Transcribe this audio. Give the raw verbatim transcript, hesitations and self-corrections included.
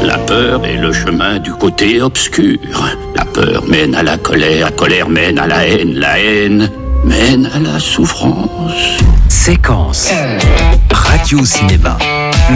La peur est le chemin du côté obscur. La peur mène à la colère, la colère mène à la haine, la haine mène à la souffrance. Séquence Radio Cinéma.